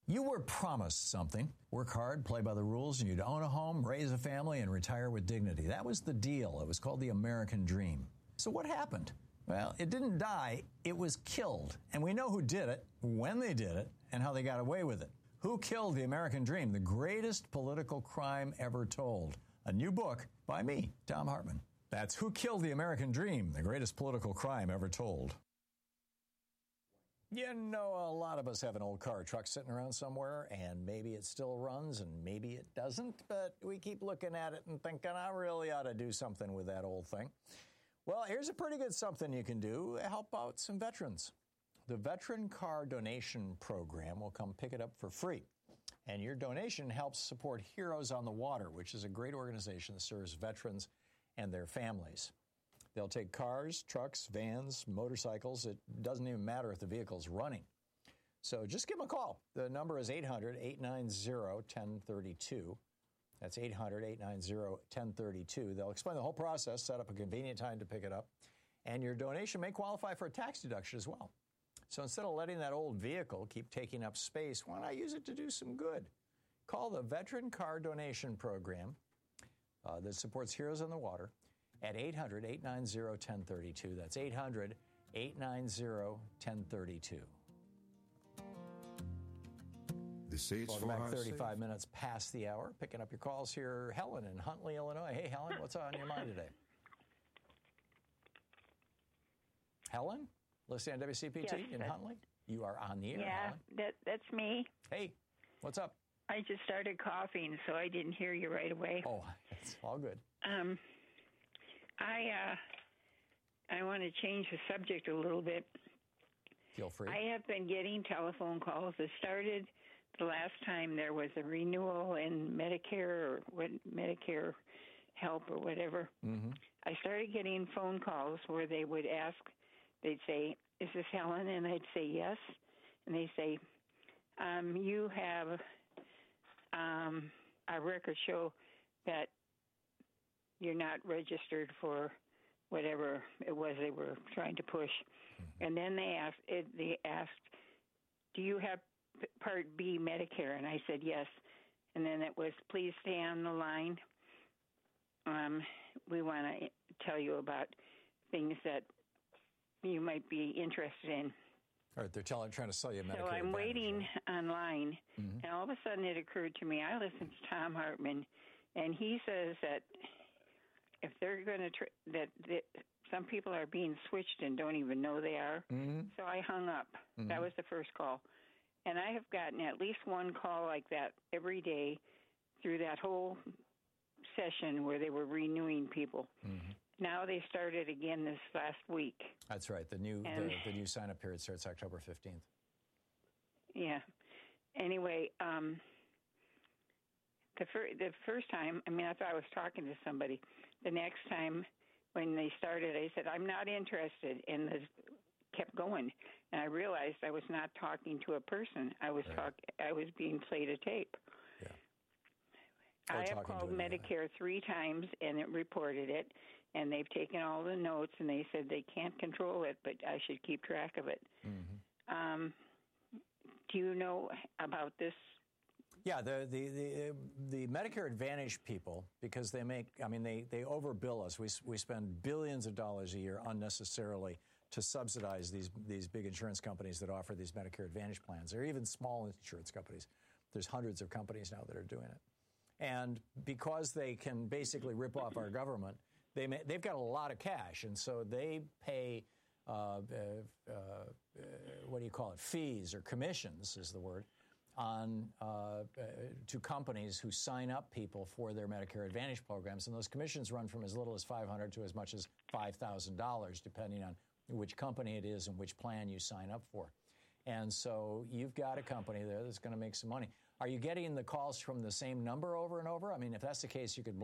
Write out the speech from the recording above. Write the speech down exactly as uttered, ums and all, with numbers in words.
You were promised something. Work hard, play by the rules, and you'd own a home, raise a family, and retire with dignity. That was the deal. It was called the American Dream. So what happened? Well, it didn't die. It was killed. And we know who did it, when they did it, and how they got away with it. Who killed the American Dream? The greatest political crime ever told. A new book by me, Thom Hartmann. That's Who Killed the American Dream? The Greatest Political Crime Ever Told. You know, a lot of us have an old car or truck sitting around somewhere, and maybe it still runs, and maybe it doesn't, but we keep looking at it and thinking, I really ought to do something with that old thing. Well, here's a pretty good something you can do. Help out some veterans. The Veteran Car Donation Program will come pick it up for free. And your donation helps support Heroes on the Water, which is a great organization that serves veterans and their families. They'll take cars, trucks, vans, motorcycles. It doesn't even matter if the vehicle's running. So just give them a call. The number is eight hundred, eight nine zero, one zero three two. That's eight hundred, eight nine zero, one zero three two. They'll explain the whole process, set up a convenient time to pick it up. And your donation may qualify for a tax deduction as well. So instead of letting that old vehicle keep taking up space, why not use it to do some good? Call the Veteran Car Donation Program uh, that supports Heroes on the Water at eight hundred, eight nine zero, one zero three two. That's eight hundred, eight nine zero, one zero three two. They say it's Welcome back, thirty-five minutes past the hour. Picking up your calls here, Helen in Huntley, Illinois. Hey, Helen, what's on your mind today? Helen, listening on W C P T yes, in Huntley? You are on the air, Yeah, Helen. that, that's me. Hey, what's up? I just started coughing, so I didn't hear you right away. Oh, it's all good. Um, I uh, I want to change the subject a little bit. Feel free. I have been getting telephone calls. It started the last time there was a renewal in Medicare or what Medicare help or whatever. Mm-hmm. I started getting phone calls where they would ask, they'd say, "Is this Helen?" And I'd say yes. And they say, um, you have um, our records show that you're not registered for whatever it was they were trying to push. Mm-hmm. And then they asked, it, they asked, do you have Part B Medicare? And I said yes. And then it was, please stay on the line. Um, we want to tell you about things that you might be interested in. All right, they're telling, trying to sell you a Medicare So I'm Advantage, waiting right? online, Mm-hmm. and all of a sudden it occurred to me, I listen to Thom Hartmann, and he says that if they're going to, tr- that, that some people are being switched and don't even know they are. Mm-hmm. So I hung up. Mm-hmm. That was the first call. And I have gotten at least one call like that every day through that whole session where they were renewing people. Mm-hmm. Now they started again this last week. That's right. The new And- the, the new sign-up period starts October fifteenth. Yeah. Anyway, um, the, fir- the first time, I mean, I thought I was talking to somebody. The next time when they started, I said, I'm not interested, and this kept going. And I realized I was not talking to a person. I was Right. talk- I was being played a tape. Yeah. Or I have talking called to another. Medicare three times, and it reported it, and they've taken all the notes, and they said they can't control it, but I should keep track of it. Mm-hmm. Um, do you know about this? Yeah, the, the, the, the Medicare Advantage people, because they make, I mean, they, they overbill us. We, we spend billions of dollars a year unnecessarily to subsidize these, these big insurance companies that offer these Medicare Advantage plans, or even small insurance companies. There's hundreds of companies now that are doing it. And because they can basically rip off our government, they may, they've got a lot of cash, and so they pay, uh, uh, uh, what do you call it, fees or commissions is the word, on uh, uh, to companies who sign up people for their Medicare Advantage programs. And those commissions run from as little as five hundred dollars to as much as five thousand dollars, depending on which company it is and which plan you sign up for. And so you've got a company there that's going to make some money. Are you getting the calls from the same number over and over? I mean, if that's the case, you could